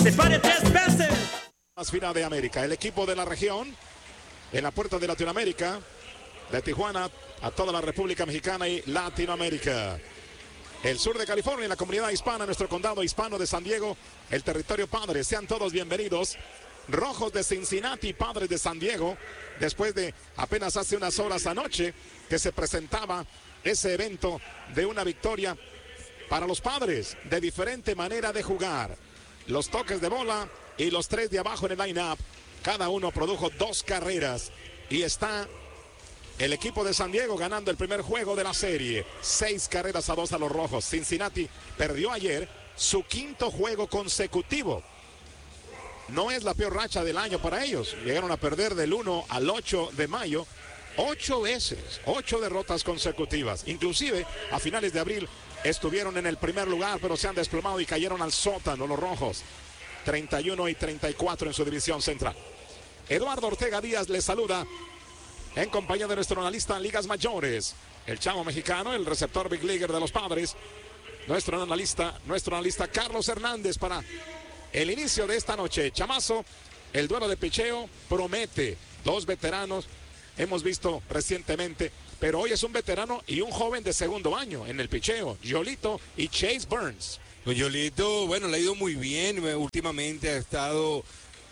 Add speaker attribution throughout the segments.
Speaker 1: ¡Se pare 3 veces!
Speaker 2: Más final de América, el equipo de la región en la puerta de Latinoamérica, de Tijuana a toda la República Mexicana y Latinoamérica. El sur de California, la comunidad hispana, nuestro condado hispano de San Diego, el territorio padre. Sean todos bienvenidos. Rojos de Cincinnati, Padres de San Diego, después de apenas hace unas horas anoche que se presentaba ese evento de una victoria para los Padres, de diferente manera de jugar. Los toques de bola y los tres de abajo en el line-up, cada uno produjo 2 carreras y está el equipo de San Diego ganando el primer juego de la serie, 6-2 a los Rojos. Cincinnati perdió ayer su 5º juego consecutivo. No es la peor racha del año para ellos. Llegaron a perder del 1 al 8 de mayo 8 veces, 8 derrotas consecutivas. Inclusive a finales de abril estuvieron en el primer lugar, pero se han desplomado y cayeron al sótano los Rojos. 31-34 en su división central. Eduardo Ortega Díaz les saluda en compañía de nuestro analista en ligas mayores, el chavo mexicano, el receptor big leaguer de los Padres, nuestro analista Carlos Hernández para el inicio de esta noche. Chamazo, el duelo de picheo promete. 2 veteranos hemos visto recientemente, pero hoy es un veterano y un joven de segundo año en el picheo, Yolito y Chase Burns.
Speaker 3: Pues Yolito, bueno, le ha ido muy bien, últimamente ha estado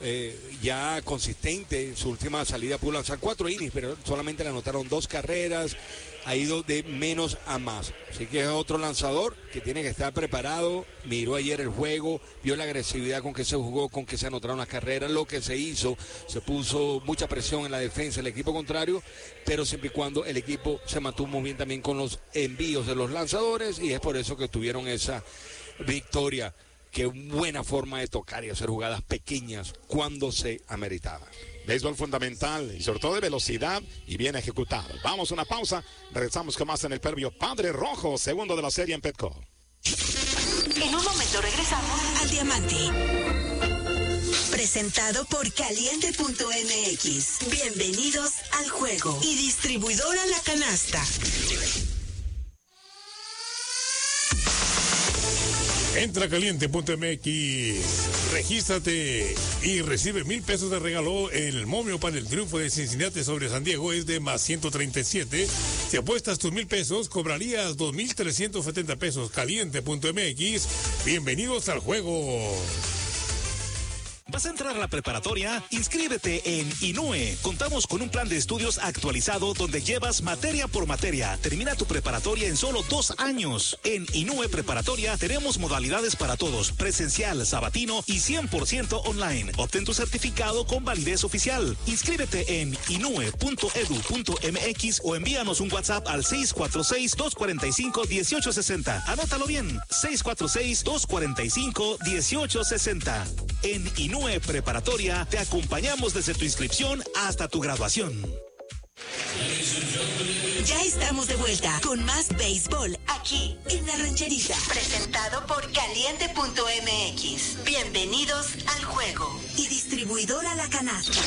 Speaker 3: ya consistente. Su última salida pudo lanzar 4 innings, pero solamente le anotaron 2 carreras, ha ido de menos a más. Así que es otro lanzador que tiene que estar preparado. Miró ayer el juego, vio la agresividad con que se jugó, con que se anotaron las carreras, lo que se hizo. Se puso mucha presión en la defensa del equipo contrario, pero siempre y cuando el equipo se mantuvo muy bien también con los envíos de los lanzadores, y es por eso que tuvieron esa victoria. Qué buena forma de tocar y hacer jugadas pequeñas cuando se ameritaba.
Speaker 2: Béisbol fundamental y sobre todo de velocidad y bien ejecutado. Vamos a una pausa, regresamos con más en el previo Padre Rojo, segundo de la serie en Petco.
Speaker 4: En un momento regresamos al Diamante. Presentado por Caliente.mx. Bienvenidos al juego. Y distribuidora La Canasta.
Speaker 5: Entra a Caliente.mx, regístrate y recibe 1,000 pesos de regalo. El momio para el triunfo de Cincinnati sobre San Diego es de más 137. Si apuestas tus 1,000 pesos, cobrarías 2,370 pesos. Caliente.mx, bienvenidos al juego.
Speaker 6: ¿Vas a entrar a la preparatoria? Inscríbete en INUE. Contamos con un plan de estudios actualizado donde llevas materia por materia. Termina tu preparatoria en solo 2 años. En INUE Preparatoria tenemos modalidades para todos: presencial, sabatino y 100% online. Obtén tu certificado con validez oficial. Inscríbete en inue.edu.mx o envíanos un WhatsApp al 646-245-1860. Anótalo bien, 646-245-1860. En INUE Preparatoria te acompañamos desde tu inscripción hasta tu graduación.
Speaker 4: Ya estamos de vuelta con más béisbol aquí en La Rancherita. Presentado por Caliente.mx. Bienvenidos al juego. Y distribuidora La Canasta.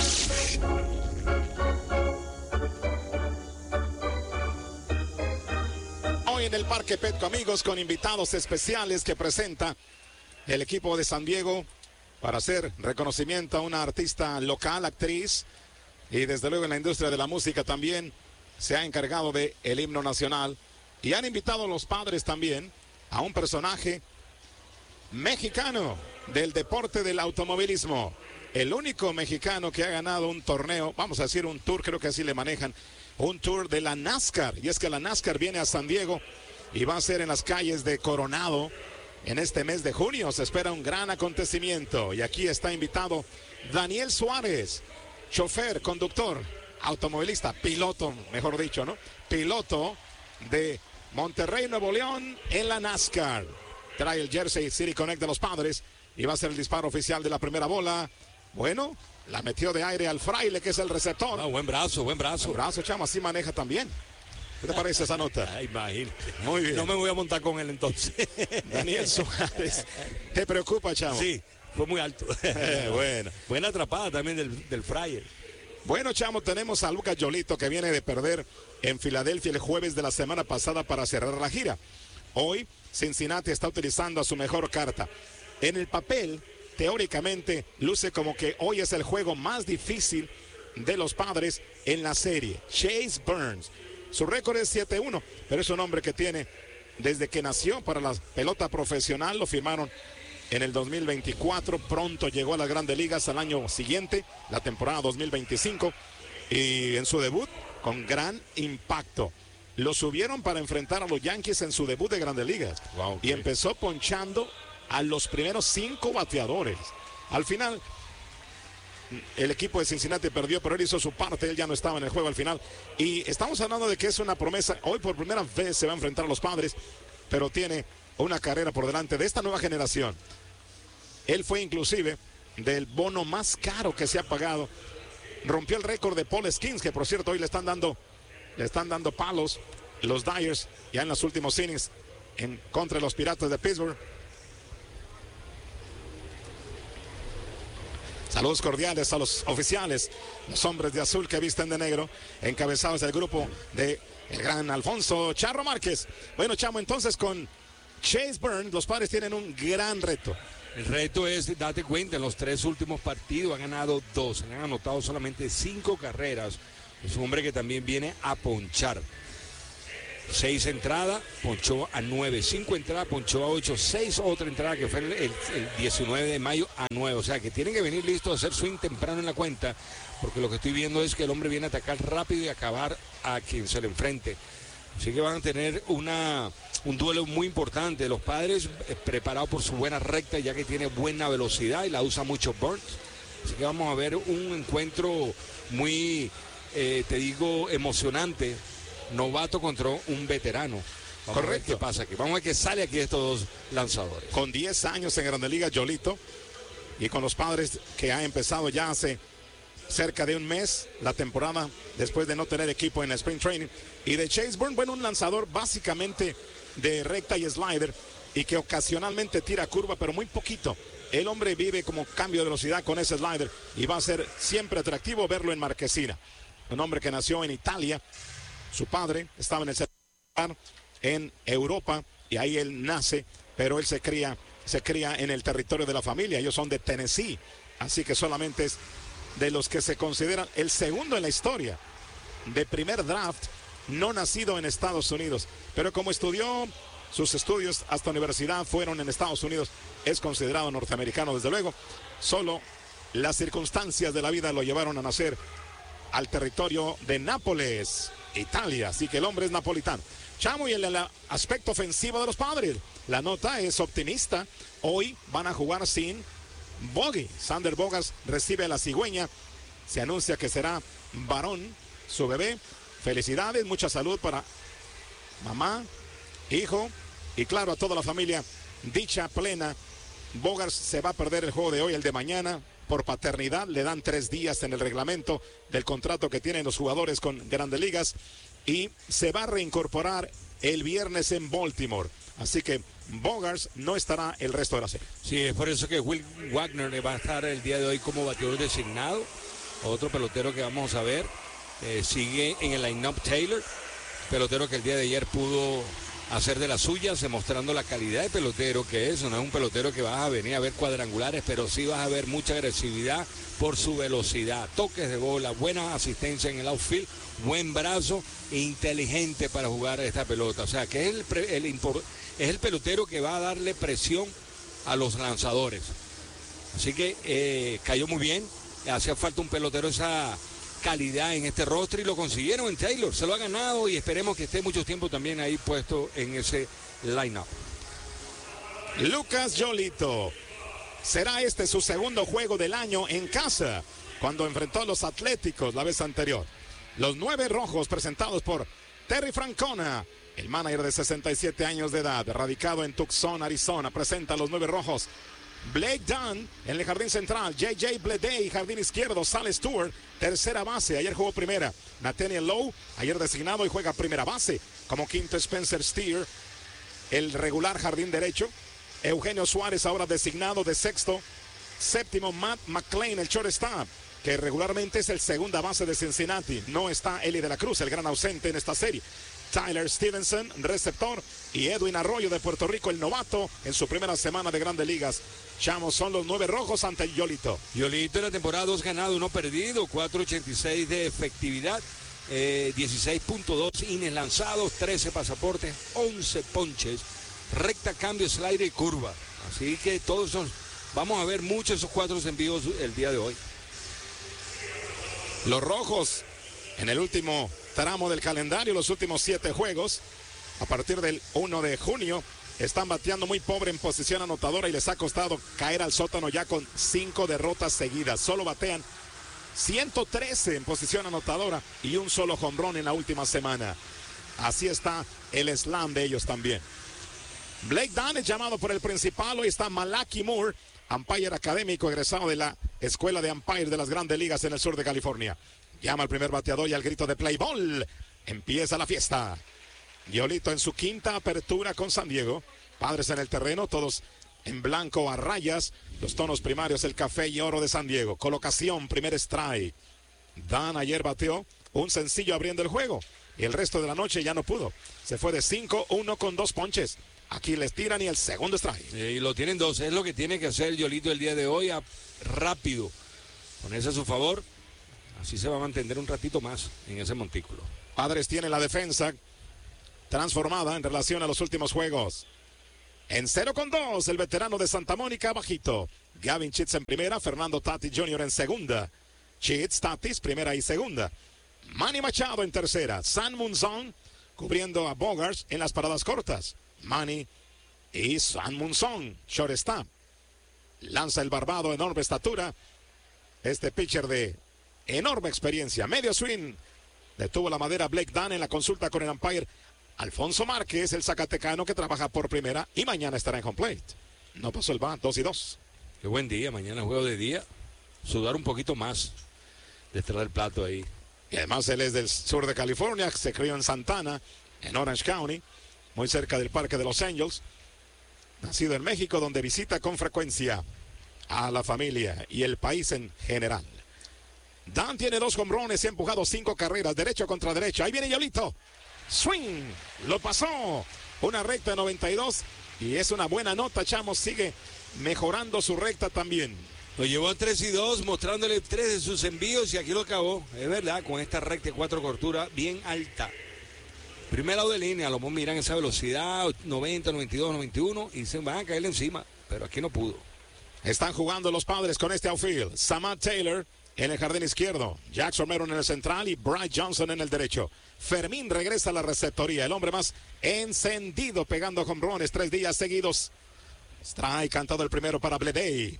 Speaker 2: Hoy en el Parque Petco, amigos, con invitados especiales que presenta el equipo de San Diego para hacer reconocimiento a una artista local, actriz, y desde luego en la industria de la música también se ha encargado de el himno nacional. Y han invitado a los Padres también a un personaje mexicano del deporte del automovilismo. El único mexicano que ha ganado un torneo, vamos a decir un tour, creo que así le manejan, un tour de la NASCAR. Y es que la NASCAR viene a San Diego y va a ser en las calles de Coronado. En este mes de junio se espera un gran acontecimiento y aquí está invitado Daniel Suárez, chofer, conductor, automovilista, piloto, mejor dicho, ¿no? Piloto de Monterrey, Nuevo León en la NASCAR. Trae el Jersey City Connect de los Padres y va a ser el disparo oficial de la primera bola. Bueno, la metió de aire al Fraile, que es el receptor.
Speaker 3: Buen brazo, buen brazo.
Speaker 2: Buen brazo, chamo, así maneja también. ¿Qué te parece esa nota?
Speaker 3: Imagínate.
Speaker 2: Muy bien.
Speaker 3: No me voy a montar con él entonces.
Speaker 2: Daniel Suárez, ¿te preocupa, chamo?
Speaker 3: Sí, fue muy alto.
Speaker 2: Bueno.
Speaker 3: Buena atrapada también del Fryer.
Speaker 2: Bueno, chamo, tenemos a Lucas Yolito, que viene de perder en Filadelfia el jueves de la semana pasada para cerrar la gira. Hoy, Cincinnati está utilizando a su mejor carta. En el papel teóricamente luce como que hoy es el juego más difícil de los Padres en la serie. Chase Burns, su récord es 7-1, pero es un hombre que tiene desde que nació para la pelota profesional. Lo firmaron en el 2024, pronto llegó a las Grandes Ligas al año siguiente, la temporada 2025, y en su debut con gran impacto. Lo subieron para enfrentar a los Yankees en su debut de Grandes Ligas.
Speaker 3: Wow,
Speaker 2: y empezó ponchando a los primeros 5 bateadores. Al final, el equipo de Cincinnati perdió, pero él hizo su parte. Él ya no estaba en el juego al final. Y estamos hablando de que es una promesa. Hoy por primera vez se va a enfrentar a los Padres, pero tiene una carrera por delante de esta nueva generación. Él fue inclusive del bono más caro que se ha pagado. Rompió el récord de Paul Skeens, que por cierto hoy le están dando palos los Dyers ya en los últimos innings en contra de los Piratas de Pittsburgh. Saludos cordiales a los oficiales, los hombres de azul que visten de negro, encabezados del grupo de el gran Alfonso Charro Márquez. Bueno, Chamo, entonces con Chase Burns, los Padres tienen un gran reto.
Speaker 3: El reto es, date cuenta, en los 3 últimos partidos han ganado 2, han anotado solamente 5 carreras. Es un hombre que también viene a ponchar. 6 entradas, ponchó a 9, 5 entradas, ponchó a 8, 6 otra entrada que fue el 19 de mayo a 9. O sea que tienen que venir listos a hacer swing temprano en la cuenta, porque lo que estoy viendo es que el hombre viene a atacar rápido y acabar a quien se le enfrente. Así que van a tener un duelo muy importante. Los Padres preparados por su buena recta, ya que tiene buena velocidad y la usa mucho Burns. Así que vamos a ver un encuentro muy, emocionante. Novato contra un veterano. Vamos a ver qué pasa aquí. Vamos a ver qué sale aquí de estos dos lanzadores.
Speaker 2: Con 10 años en Grandes Ligas, Yolito, y con los Padres que ha empezado ya hace cerca de un mes la temporada después de no tener equipo en el Spring Training. Y de Chase Burns, bueno, un lanzador básicamente de recta y slider y que ocasionalmente tira curva, pero muy poquito. El hombre vive como cambio de velocidad con ese slider y va a ser siempre atractivo verlo en Marquesina. Un hombre que nació en Italia. Su padre estaba en el en Europa y ahí él nace, pero él se cría en el territorio de la familia. Ellos son de Tennessee, así que solamente es de los que se consideran el segundo en la historia de primer draft no nacido en Estados Unidos, pero como estudió, sus estudios hasta universidad fueron en Estados Unidos, es considerado norteamericano desde luego. Solo las circunstancias de la vida lo llevaron a nacer al territorio de Nápoles, Italia, así que el hombre es napolitano. Chamo, y el aspecto ofensivo de los Padres, la nota es optimista. Hoy van a jugar sin Bogey. Sander Bogaerts recibe a la cigüeña. Se anuncia que será varón, su bebé. Felicidades, mucha salud para mamá, hijo y claro a toda la familia. Dicha plena. Bogaerts se va a perder el juego de hoy, el de mañana, por paternidad. Le dan 3 días en el reglamento del contrato que tienen los jugadores con Grandes Ligas y se va a reincorporar el viernes en Baltimore. Así que Bogaerts no estará el resto de la serie.
Speaker 3: Sí, es por eso que Will Wagner va a estar el día de hoy como bateador designado. Otro pelotero que vamos a ver. Sigue en el line-up Taylor, pelotero que el día de ayer pudo hacer de las suyas, demostrando la calidad de pelotero que es. No es un pelotero que vas a venir a ver cuadrangulares, pero sí vas a ver mucha agresividad por su velocidad, toques de bola, buena asistencia en el outfield, buen brazo e inteligente para jugar esta pelota. O sea, que es el pelotero que va a darle presión a los lanzadores. Así que cayó muy bien. Hacía falta un pelotero esa calidad en este roster y lo consiguieron en Taylor. Se lo ha ganado y esperemos que esté mucho tiempo también ahí puesto en ese line-up.
Speaker 2: Lucas Yolito. Será este su segundo juego del año en casa, cuando enfrentó a los Atléticos la vez anterior. Los 9 rojos presentados por Terry Francona, el manager de 67 años de edad, radicado en Tucson, Arizona, presenta a los 9 rojos. Blake Dunn en el jardín central, J.J. Bleday, jardín izquierdo, Sal Stewart, tercera base, ayer jugó primera. Nathaniel Lowe, ayer designado y juega primera base. Como quinto, Spencer Steer, el regular jardín derecho. Eugenio Suárez ahora designado de sexto. Séptimo, Matt McClain, el shortstop, que regularmente es el segunda base de Cincinnati. No está Eli de la Cruz, el gran ausente en esta serie. Tyler Stevenson, receptor, y Edwin Arroyo de Puerto Rico, el novato en su primera semana de Grandes Ligas. Chamos, son los 9 rojos ante el Yolito.
Speaker 3: Yolito en la temporada 2 ganado, 1 perdido, 4.86 de efectividad, 16.2 innings lanzados, 13 pasaportes, 11 ponches, recta, cambio, slider y curva. Así que todos son, vamos a ver muchos esos 4 envíos el día de hoy.
Speaker 2: Los rojos en el último tramo del calendario, los últimos 7 juegos, a partir del 1 de junio, están bateando muy pobre en posición anotadora y les ha costado caer al sótano ya con 5 derrotas seguidas. Solo batean 113 en posición anotadora y un solo jonrón en la última semana. Así está el slam de ellos también. Blake Dunn es llamado por el principal. Hoy está Malaki Moore, umpire académico egresado de la Escuela de Umpire de las Grandes Ligas en el sur de California. Llama al primer bateador y al grito de play ball. Empieza la fiesta. Yolito en su quinta apertura con San Diego. Padres en el terreno, todos en blanco a rayas. Los tonos primarios, el café y oro de San Diego. Colocación, primer strike. Dan ayer bateó un sencillo abriendo el juego. Y el resto de la noche ya no pudo. Se fue de 5-1 con 2 ponches. Aquí les tiran y el segundo strike.
Speaker 3: Y lo tienen 2. Es lo que tiene que hacer Yolito el día de hoy. Rápido. Ponerse a su favor. Así se va a mantener un ratito más en ese montículo.
Speaker 2: Padres tienen la defensa transformada en relación a los últimos juegos. En 0-2, el veterano de Santa Mónica, bajito. Gavin Chitz en primera, Fernando Tatis Jr. en segunda. Chitz, Tatis, primera y segunda. Manny Machado en tercera. San Munzón cubriendo a Bogarts en las paradas cortas. Manny y San Munzón, shortstop. Lanza el barbado, enorme estatura. Este pitcher de enorme experiencia. Medio swing. Detuvo la madera Blake Dunn en la consulta con el umpire Alfonso Márquez, el zacatecano que trabaja por primera y mañana estará en home plate. No pasó el bat, 2-2.
Speaker 3: Qué buen día, mañana juego de día. Sudar un poquito más detrás del plato ahí.
Speaker 2: Y además él es del sur de California, se crió en Santana, en Orange County, muy cerca del Parque de Los Angels. Nacido en México, donde visita con frecuencia a la familia y el país en general. Dan tiene 2 jonrones y ha empujado 5 carreras, derecho contra derecho. Ahí viene Yolito. Swing, lo pasó. Una recta de 92 y es una buena nota. Chamos sigue mejorando su recta también.
Speaker 3: Lo llevó a 3-2, mostrándole 3 de sus envíos y aquí lo acabó. Es verdad, con esta recta de 4 corturas bien alta. Primer lado de línea, los dos miran esa velocidad, 90, 92, 91 y se van a caerle encima, pero aquí no pudo.
Speaker 2: Están jugando los Padres con este outfield. Samad Taylor en el jardín izquierdo, Jack Romero en el central y Bryce Johnson en el derecho. Fermín regresa a la receptoría, el hombre más encendido pegando jonrones 3 días seguidos. Strike cantado el primero para Bleday.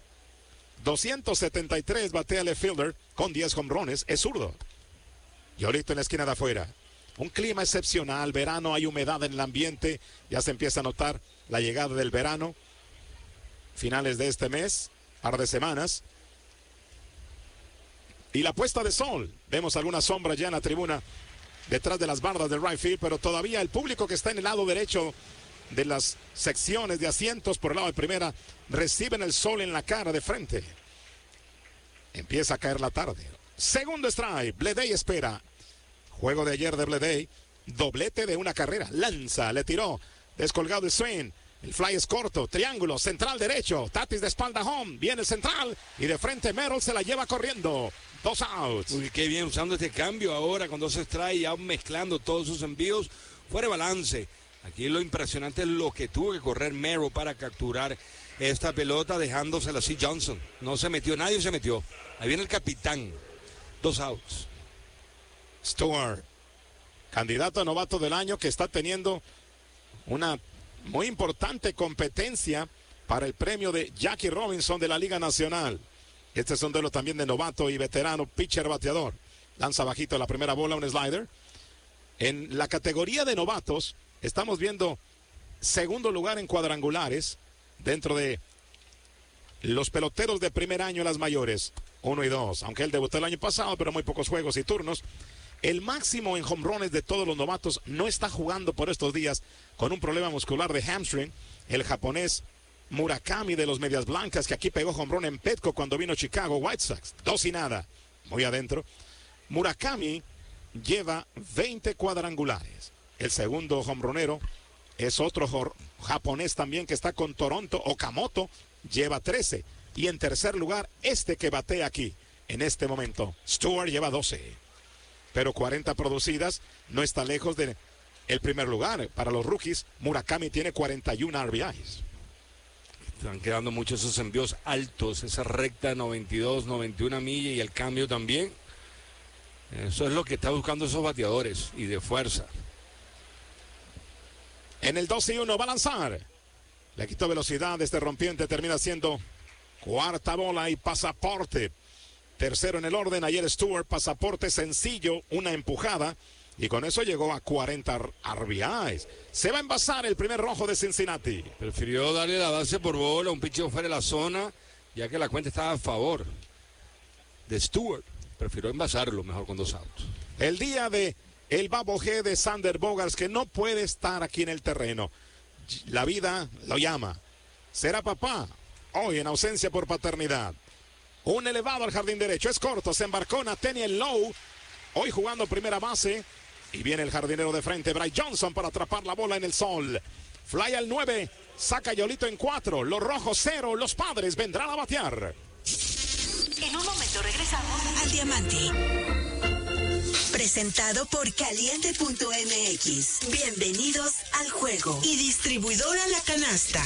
Speaker 2: 273 batea left fielder con 10 jonrones, es zurdo. Yolito en la esquina de afuera. Un clima excepcional, verano, hay humedad en el ambiente, ya se empieza a notar la llegada del verano. Finales de este mes, par de semanas. Y la puesta de sol, vemos alguna sombra ya en la tribuna detrás de las bardas del right field, pero todavía el público que está en el lado derecho de las secciones de asientos por el lado de primera reciben el sol en la cara de frente. Empieza a caer la tarde. Segundo strike, Bleday espera. Juego de ayer de Bleday, doblete de una carrera, lanza, le tiró, descolgado el swing. El fly es corto, triángulo, central derecho, Tatis de espalda home, viene el central y de frente Merrill se la lleva corriendo. 2 outs.
Speaker 3: Uy, qué bien usando este cambio ahora con 2 strikes, ya mezclando todos sus envíos, fuera de balance. Aquí lo impresionante es lo que tuvo que correr Merrill para capturar esta pelota dejándosela así Johnson. No se metió, nadie se metió. Ahí viene el capitán. 2 outs.
Speaker 2: Stewart, candidato a novato del año que está teniendo una muy importante competencia para el premio de Jackie Robinson de la Liga Nacional. Este es un duelo también de novato y veterano, pitcher bateador. Lanza bajito la primera bola, un slider. En la categoría de novatos, estamos viendo segundo lugar en cuadrangulares dentro de los peloteros de primer año en las mayores. 1 y 2, aunque él debutó el año pasado, pero muy pocos juegos y turnos. El máximo en jonrones de todos los novatos no está jugando por estos días con un problema muscular de hamstring. El japonés Murakami de los Medias Blancas, que aquí pegó jonrón en Petco cuando vino Chicago White Sox. 2-0, muy adentro. Murakami lleva 20 cuadrangulares. El segundo jonronero es otro japonés también que está con Toronto, Okamoto, lleva 13. Y en tercer lugar, este que batea aquí, en este momento, Stewart lleva 12. Pero 40 producidas, no está lejos de el primer lugar. Para los rookies, Murakami tiene 41 RBIs.
Speaker 3: Están quedando muchos esos envíos altos, esa recta 92, 91 millas y el cambio también. Eso es lo que está buscando esos bateadores y de fuerza.
Speaker 2: En el 2-1 va a lanzar. Le quitó velocidad, este rompiente termina siendo cuarta bola y pasaporte. Tercero en el orden, ayer Stewart, pasaporte sencillo, una empujada. Y con eso llegó a 40 RBIs. Se va a envasar el primer rojo de Cincinnati.
Speaker 3: Prefirió darle la base por bola a un picheo fuera de la zona, ya que la cuenta estaba a favor de Stewart. Prefirió envasarlo mejor con 2 outs.
Speaker 2: El día de el babo G de Sander Bogaerts, que no puede estar aquí en el terreno. La vida lo llama. Será papá hoy en ausencia por paternidad. Un elevado al jardín derecho, es corto, se embarcó Nathaniel Lowe, hoy jugando primera base. Y viene el jardinero de frente, Bryce Johnson, para atrapar la bola en el sol. Fly al 9, saca Yolito en 4, los rojos 0, los Padres vendrán a batear.
Speaker 4: En un momento regresamos al Diamante. Presentado por Caliente.mx. Bienvenidos al juego. Y distribuidora La Canasta.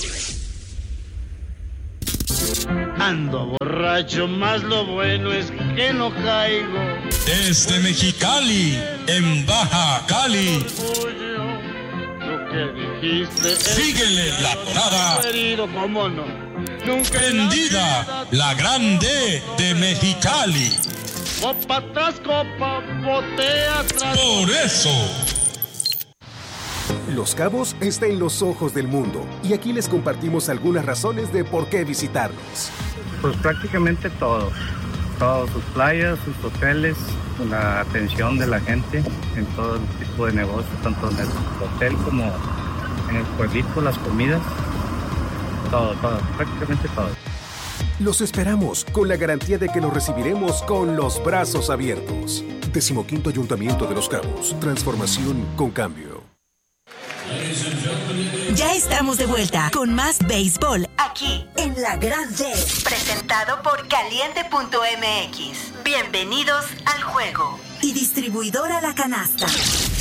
Speaker 1: Ando borracho, más lo bueno es que no caigo.
Speaker 7: Desde Mexicali, en Baja Cali.
Speaker 1: Lo que dijiste.
Speaker 7: Síguele la parada.
Speaker 1: Querido, cómo no. Nunca
Speaker 7: Prendida, la grande de Mexicali.
Speaker 1: Copa tras copa, botea tras.
Speaker 7: Por eso.
Speaker 8: Los Cabos está en los ojos del mundo y aquí les compartimos algunas razones de por qué visitarlos.
Speaker 9: Pues prácticamente todo, sus playas, sus hoteles, la atención de la gente en todo tipo de negocios, tanto en el hotel como en el pueblito, las comidas, todo, prácticamente todo.
Speaker 8: Los esperamos con la garantía de que los recibiremos con los brazos abiertos. 15º Ayuntamiento de Los Cabos, transformación con cambio.
Speaker 4: Ya estamos de vuelta con más béisbol aquí en La Grande. Presentado por Caliente.mx. Bienvenidos al juego. Y distribuidora La Canasta.